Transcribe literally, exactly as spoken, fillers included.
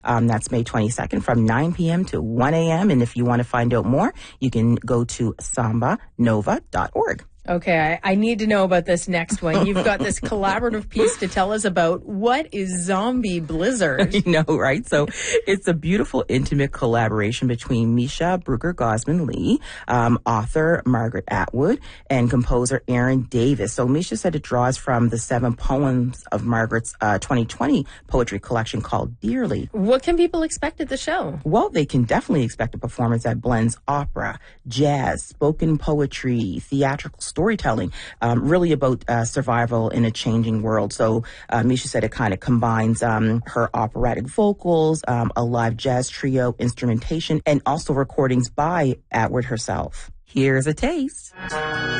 Um, that's May twenty-second from nine p.m. to one a.m. And if you want to find out more, you can go to samba nova dot org. Okay, I, I need to know about this next one. You've got this collaborative piece to tell us about. What is Zombie Blizzard? You know, right? So it's a beautiful, intimate collaboration between Misha Bruegger-Gosman-Lee, um, author Margaret Atwood, and composer Aaron Davis. So Misha said it draws from the seven poems of Margaret's uh, twenty twenty poetry collection called Dearly. What can people expect at the show? Well, they can definitely expect a performance that blends opera, jazz, spoken poetry, theatrical storytelling, um, really about uh, survival in a changing world. So uh, Misha said it kind of combines um, her operatic vocals, um, a live jazz trio, instrumentation, and also recordings by Atwood herself. Here's a taste.